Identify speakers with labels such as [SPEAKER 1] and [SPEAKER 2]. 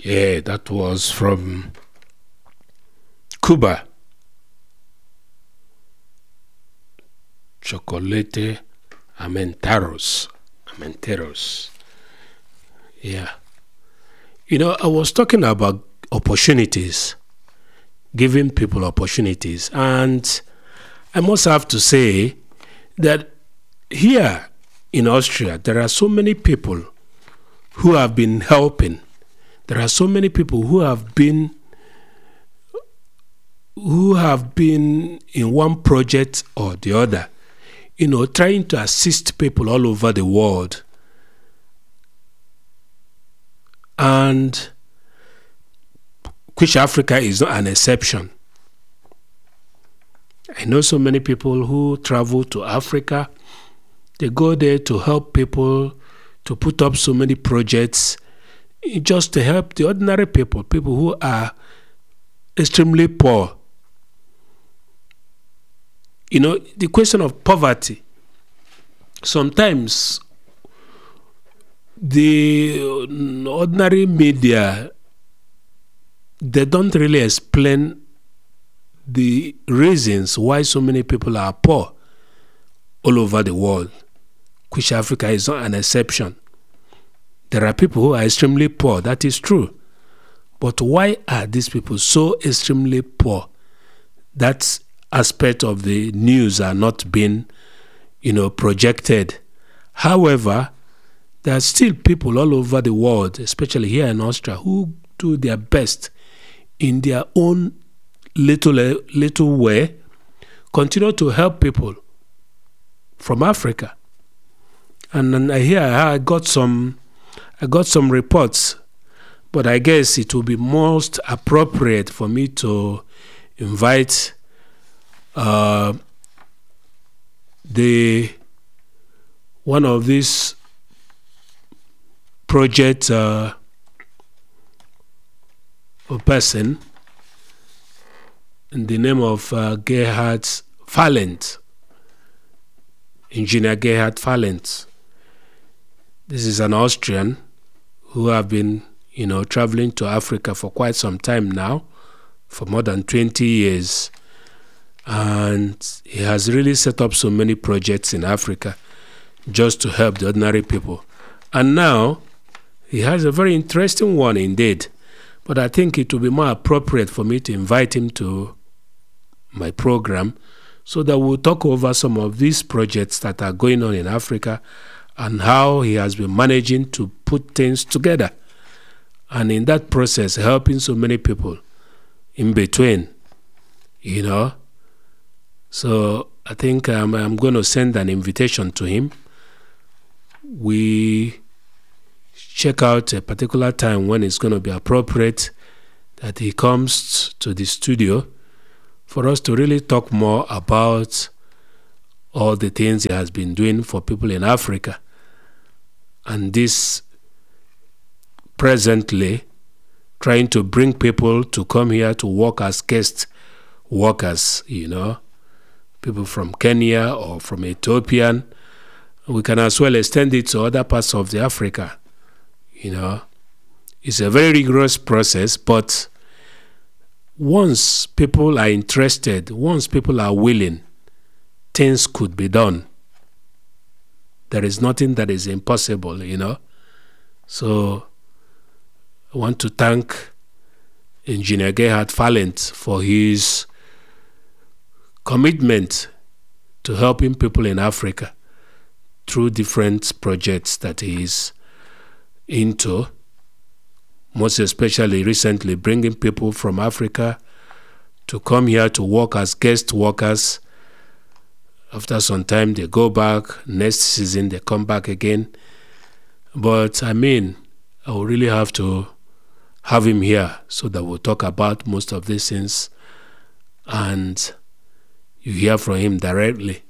[SPEAKER 1] Yeah, that was from Cuba. Chocolate Amenteros. Yeah. I was talking about opportunities, giving people opportunities. And I must have to say that here in Austria, there are so many people who have been helping. There are so many people who have been in one project or the other, trying to assist people all over the world. And which Africa is not an exception. I know so many people who travel to Africa. They go there to help people, to put up so many projects, just to help the ordinary people who are extremely poor. The question of poverty, sometimes the ordinary media, they don't really explain the reasons why so many people are poor all over the world, which Africa is not an exception. There are people who are extremely poor, that is true. But why are these people so extremely poor? That aspect of the news are not being, projected. However, there are still people all over the world, especially here in Austria, who do their best in their own little way, continue to help people from Africa. And then I got some reports, but I guess it will be most appropriate for me to invite one of these project person in the name of Gerhard Valent, Engineer Gerhard Valent. This is an Austrian who have been, traveling to Africa for quite some time now, for more than 20 years. And he has really set up so many projects in Africa just to help the ordinary people. And now he has a very interesting one indeed. But I think it will be more appropriate for me to invite him to my program so that we'll talk over some of these projects that are going on in Africa and how he has been managing to put things together. And in that process, helping so many people in between, So I think I'm going to send an invitation to him. We check out a particular time when it's going to be appropriate that he comes to the studio for us to really talk more about all the things he has been doing for people in Africa. And this presently trying to bring people to come here to work as guest workers, people from Kenya or from Ethiopia. We can as well extend it to other parts of the Africa. It's a very rigorous process, but once people are interested, once people are willing, things could be done. There is nothing that is impossible, So I want to thank Engineer Gerhard Valent for his commitment to helping people in Africa through different projects that he is into, most especially recently bringing people from Africa to come here to work as guest workers. After some time, they go back. Next season, they come back again. But I will really have to have him here so that we'll talk about most of these things and you hear from him directly.